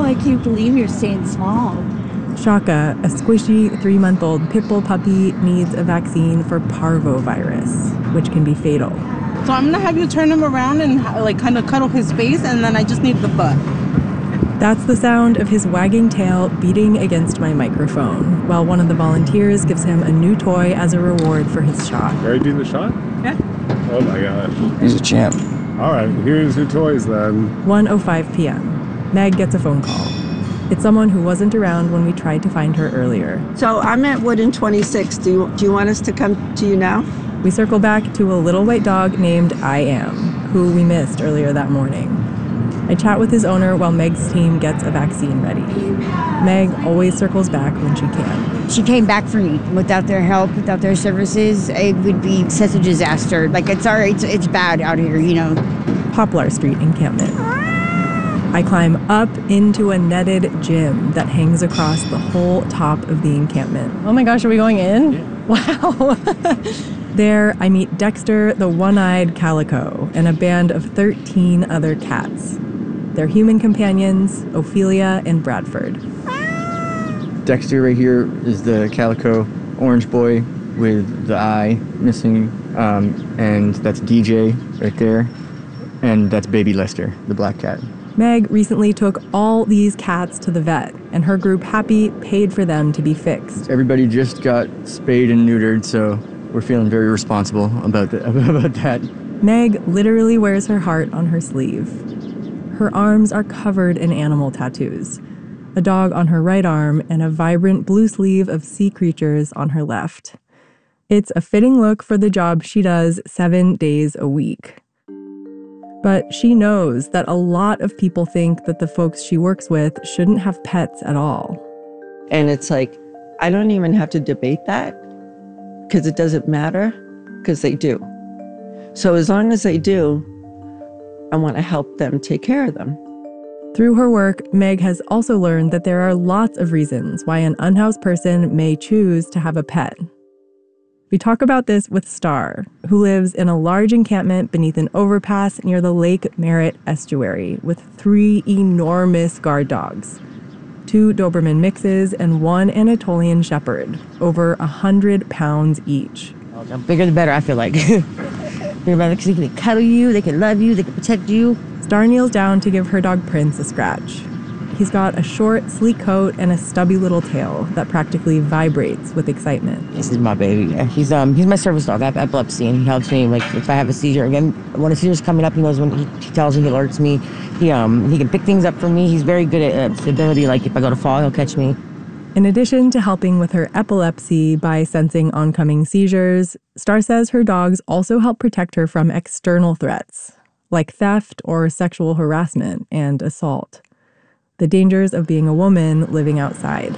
I can't believe you're staying small. Shaka, a squishy 3-month-old pit bull puppy, needs a vaccine for parvovirus, which can be fatal. So I'm gonna have you turn him around and like kind of cuddle his face, and then I just need the butt. That's the sound of his wagging tail beating against my microphone, while one of the volunteers gives him a new toy as a reward for his shot. Ready to do the shot? Yeah. Oh my gosh. He's a champ. All right, here's your toys then. 1:05 p.m. Meg gets a phone call. It's someone who wasn't around when we tried to find her earlier. So I'm at Wood and 26. Do you want us to come to you now? We circle back to a little white dog named I Am, who we missed earlier that morning. I chat with his owner while Meg's team gets a vaccine ready. Meg always circles back when she can. She came back for me. Without their help, without their services, it would be such a disaster. Like, it's bad out here, you know. Poplar Street encampment. I climb up into a netted gym that hangs across the whole top of the encampment. Oh my gosh, are we going in? Yeah. Wow. There, I meet Dexter, the one-eyed calico, and a band of 13 other cats. They're human companions, Ophelia and Bradford. Dexter right here is the calico orange boy with the eye missing, and that's DJ right there, and that's baby Lester, the black cat. Meg recently took all these cats to the vet, and her group Happy paid for them to be fixed. Everybody just got spayed and neutered, so we're feeling very responsible about that. Meg literally wears her heart on her sleeve. Her arms are covered in animal tattoos, a dog on her right arm and a vibrant blue sleeve of sea creatures on her left. It's a fitting look for the job she does 7 days a week. But she knows that a lot of people think that the folks she works with shouldn't have pets at all. And it's like, I don't even have to debate that because it doesn't matter, because they do. So as long as they do, I want to help them take care of them. Through her work, Meg has also learned that there are lots of reasons why an unhoused person may choose to have a pet. We talk about this with Star, who lives in a large encampment beneath an overpass near the Lake Merritt estuary with 3 enormous guard dogs, 2 Doberman mixes and 1 Anatolian Shepherd, over 100 pounds each. The bigger the better, I feel like. Because they can cuddle you, they can love you, they can protect you. Star kneels down to give her dog Prince a scratch. He's got a short, sleek coat and a stubby little tail that practically vibrates with excitement. This is my baby. He's my service dog. I have epilepsy, and he helps me. Like if I have a seizure, again, when a seizure's coming up, he knows when he tells me, he alerts me. He can pick things up for me. He's very good at stability. Like if I go to fall, he'll catch me. In addition to helping with her epilepsy by sensing oncoming seizures, Star says her dogs also help protect her from external threats, like theft or sexual harassment and assault. The dangers of being a woman living outside.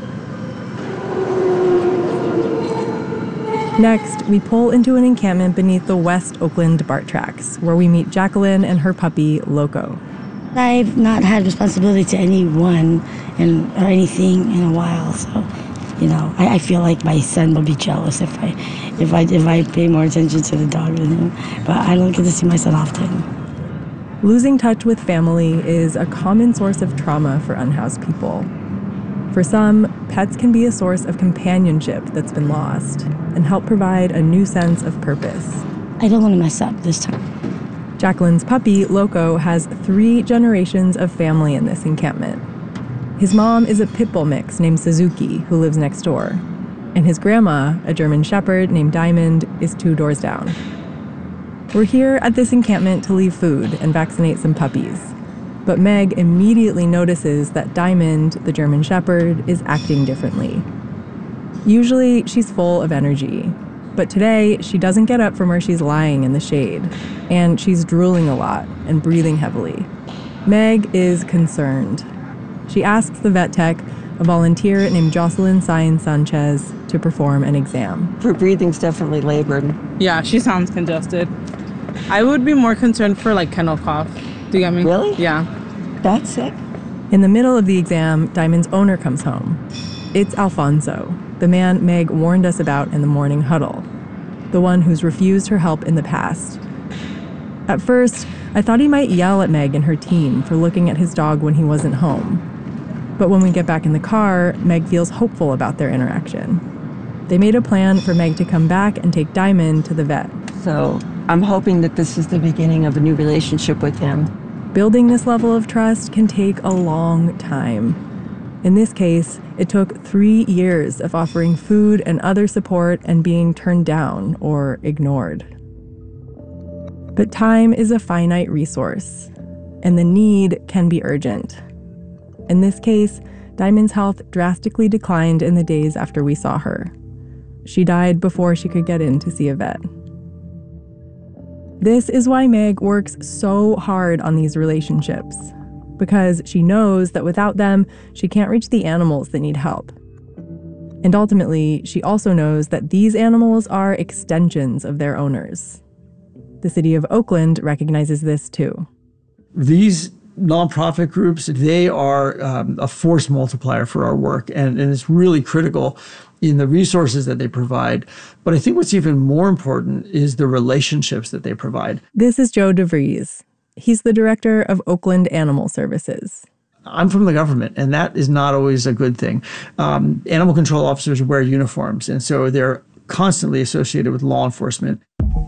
Next, we pull into an encampment beneath the West Oakland BART tracks, where we meet Jacqueline and her puppy, Loco. I've not had responsibility to anyone or anything in a while, so, you know, I feel like my son will be jealous if I pay more attention to the dog than him. But I don't get to see my son often. Losing touch with family is a common source of trauma for unhoused people. For some, pets can be a source of companionship that's been lost and help provide a new sense of purpose. I don't want to mess up this time. Jacqueline's puppy, Loco, has 3 generations of family in this encampment. His mom is a pit bull mix named Suzuki, who lives next door. And his grandma, a German Shepherd named Diamond, is 2 doors down. We're here at this encampment to leave food and vaccinate some puppies. But Meg immediately notices that Diamond, the German Shepherd, is acting differently. Usually, she's full of energy. But today, she doesn't get up from where she's lying in the shade. And she's drooling a lot and breathing heavily. Meg is concerned. She asks the vet tech, a volunteer named Jocelyn Saenz Sanchez, to perform an exam. Her breathing's definitely labored. Yeah, she sounds congested. I would be more concerned for like kennel cough. Do you get me? Really? Yeah. That's sick. In the middle of the exam, Diamond's owner comes home. It's Alfonso, the man Meg warned us about in the morning huddle, the one who's refused her help in the past. At first, I thought he might yell at Meg and her team for looking at his dog when he wasn't home. But when we get back in the car, Meg feels hopeful about their interaction. They made a plan for Meg to come back and take Diamond to the vet. So I'm hoping that this is the beginning of a new relationship with him. Building this level of trust can take a long time. In this case, it took 3 years of offering food and other support and being turned down or ignored. But time is a finite resource, and the need can be urgent. In this case, Diamond's health drastically declined in the days after we saw her. She died before she could get in to see a vet. This is why Meg works so hard on these relationships, because she knows that without them, she can't reach the animals that need help. And ultimately, she also knows that these animals are extensions of their owners. The city of Oakland recognizes this too. These nonprofit groups, they are a force multiplier for our work, and it's really critical in the resources that they provide. But I think what's even more important is the relationships that they provide. This is Joe DeVries. He's the director of Oakland Animal Services. I'm from the government, and that is not always a good thing. Animal control officers wear uniforms, and so they're constantly associated with law enforcement.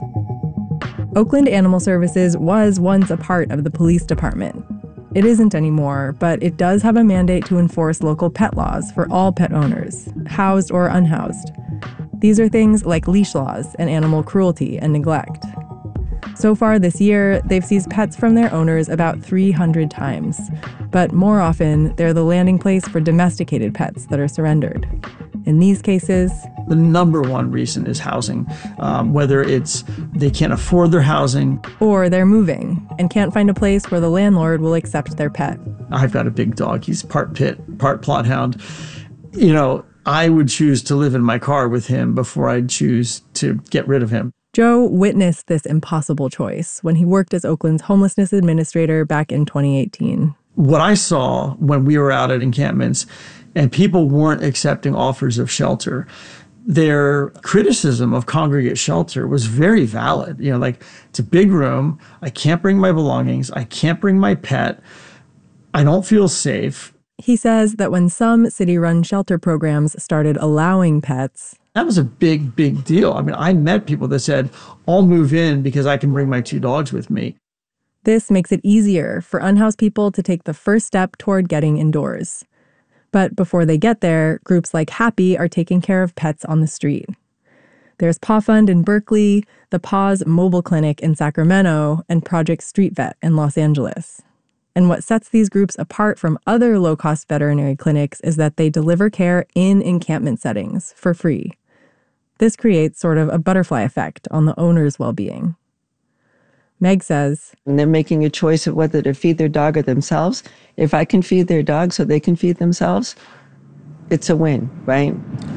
Oakland Animal Services was once a part of the police department. It isn't anymore, but it does have a mandate to enforce local pet laws for all pet owners, housed or unhoused. These are things like leash laws and animal cruelty and neglect. So far this year, they've seized pets from their owners about 300 times. But more often, they're the landing place for domesticated pets that are surrendered. In these cases, the number one reason is housing, whether it's they can't afford their housing, or they're moving and can't find a place where the landlord will accept their pet. I've got a big dog. He's part pit, part plot hound. You know, I would choose to live in my car with him before I'd choose to get rid of him. Joe witnessed this impossible choice when he worked as Oakland's homelessness administrator back in 2018. What I saw when we were out at encampments and people weren't accepting offers of shelter, their criticism of congregate shelter was very valid. You know, like, it's a big room. I can't bring my belongings. I can't bring my pet. I don't feel safe. He says that when some city-run shelter programs started allowing pets, that was a big, big deal. I mean, I met people that said, I'll move in because I can bring my 2 dogs with me. This makes it easier for unhoused people to take the first step toward getting indoors. But before they get there, groups like Happy are taking care of pets on the street. There's Paw Fund in Berkeley, the Paws Mobile Clinic in Sacramento, and Project Street Vet in Los Angeles. And what sets these groups apart from other low-cost veterinary clinics is that they deliver care in encampment settings for free. This creates sort of a butterfly effect on the owner's well-being. Meg says, and they're making a choice of whether to feed their dog or themselves. If I can feed their dog so they can feed themselves, it's a win, right?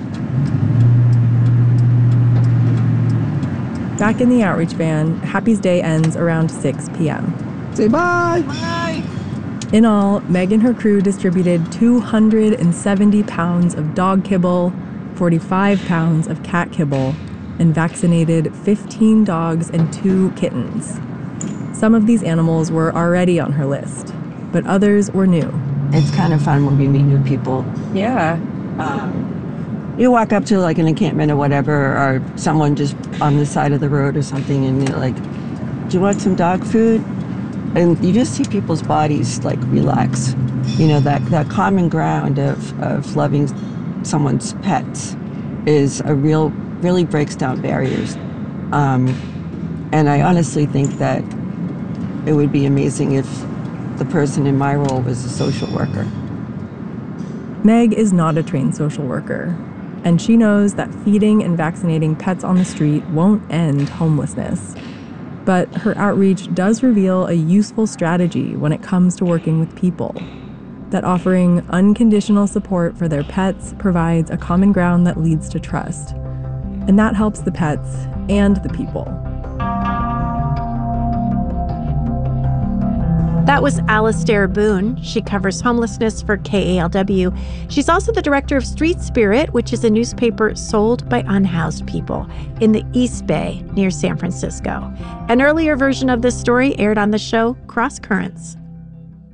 Back in the outreach van, Happy's day ends around 6 p.m. Say bye. Bye. In all, Meg and her crew distributed 270 pounds of dog kibble, 45 pounds of cat kibble, and vaccinated 15 dogs and 2 kittens. Some of these animals were already on her list, but others were new. It's kind of fun when we meet new people. Yeah. You walk up to like an encampment or whatever, or someone just on the side of the road or something, and you're like, do you want some dog food? And you just see people's bodies like relax. You know, that common ground of loving someone's pets is really breaks down barriers. And I honestly think that it would be amazing if the person in my role was a social worker. Meg is not a trained social worker, and she knows that feeding and vaccinating pets on the street won't end homelessness. But her outreach does reveal a useful strategy when it comes to working with people, that offering unconditional support for their pets provides a common ground that leads to trust. And that helps the pets and the people. That was Alastair Boone. She covers homelessness for KALW. She's also the director of Street Spirit, which is a newspaper sold by unhoused people in the East Bay near San Francisco. An earlier version of this story aired on the show Cross Currents.